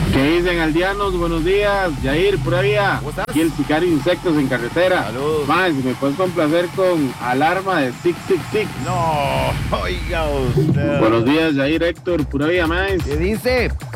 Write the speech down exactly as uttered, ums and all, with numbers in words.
¿Qué dicen, aldeanos? Buenos días. Yair, pura vía. ¿Cómo estás? Aquí el sicario de insectos en carretera. Saludos. Más, si me puedes complacer con alarma de seis seis seis. No, oiga usted. Buenos días, Yair, Héctor, pura vía, más. ¿Qué dice?